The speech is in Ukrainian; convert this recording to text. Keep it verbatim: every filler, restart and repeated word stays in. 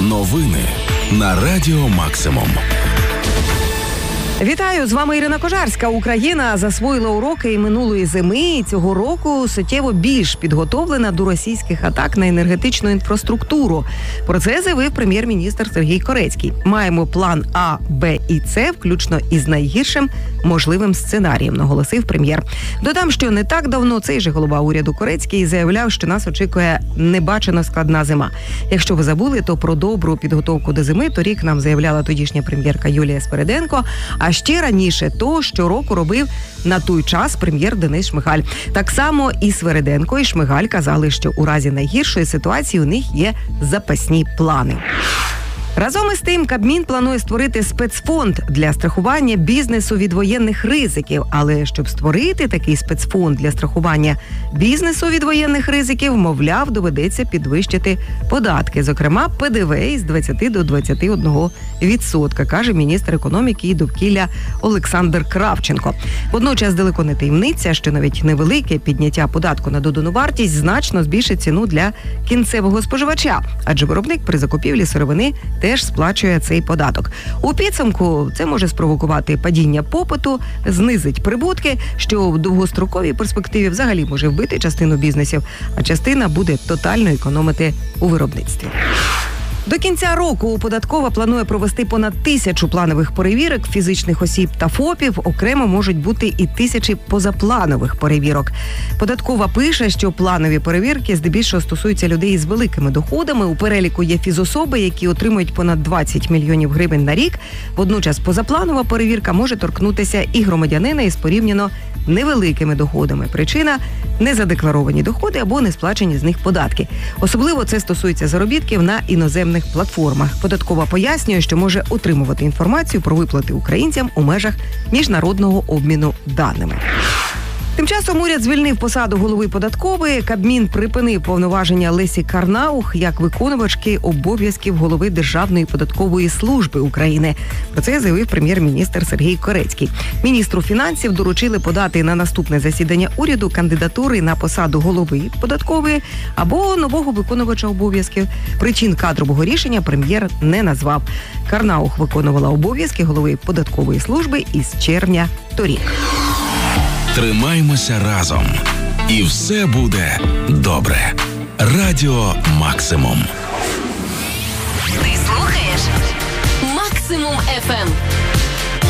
Новини на Радіо Максимум. Вітаю, з вами Ірина Кожарська. Україна засвоїла уроки і минулої зими, і цього року суттєво більш підготовлена до російських атак на енергетичну інфраструктуру. Про це заявив прем'єр-міністр Сергій Корецький. Маємо план А, Б і С, включно із найгіршим можливим сценарієм, наголосив прем'єр. Додам, що не так давно цей же голова уряду Корецький заявляв, що нас очікує небачено складна зима. Якщо ви забули, то про добру підготовку до зими торік нам заявляла тодішня прем'єрка Юлія Свериденко, а ще раніше то, що року робив на той час прем'єр Денис Шмигаль. Так само і Свериденко, і Шмигаль казали, що у разі найгіршої ситуації у них є запасні плани. Разом із тим, Кабмін планує створити спецфонд для страхування бізнесу від воєнних ризиків. Але щоб створити такий спецфонд для страхування бізнесу від воєнних ризиків, мовляв, доведеться підвищити податки, зокрема Пе Де Ве із двадцяти до двадцяти одного відсотка, каже міністр економіки і довкілля Олександр Кравченко. Водночас далеко не таємниця, що навіть невелике підняття податку на додану вартість значно збільшить ціну для кінцевого споживача, адже виробник при закупівлі сировини теж сплачує цей податок. У підсумку це може спровокувати падіння попиту, знизить прибутки, що в довгостроковій перспективі взагалі може вбити частину бізнесів, а частина буде тотально економити у виробництві. До кінця року податкова планує провести понад тисячу планових перевірок фізичних осіб та ФОПів, окремо можуть бути і тисячі позапланових перевірок. Податкова пише, що планові перевірки здебільшого стосуються людей з великими доходами. У переліку є фізособи, які отримують понад двадцять мільйонів гривень на рік. Водночас позапланова перевірка може торкнутися і громадянина із порівняно невеликими доходами. Причина – незадекларовані доходи або не сплачені з них податки. Особливо це стосується заробітків на іноземних платформах. Податкова пояснює, що може отримувати інформацію про виплати українцям у межах міжнародного обміну даними. Тим часом уряд звільнив посаду голови податкової. Кабмін припинив повноваження Лесі Карнаух як виконувачки обов'язків голови Державної податкової служби України. Про це заявив прем'єр-міністр Сергій Корецький. Міністру фінансів доручили подати на наступне засідання уряду кандидатури на посаду голови податкової або нового виконувача обов'язків. Причин кадрового рішення прем'єр не назвав. Карнаух виконувала обов'язки голови податкової служби із червня торік. Тримаймося разом. І все буде добре. Радіо Максимум. Ти слухаєш Максимум еф ем.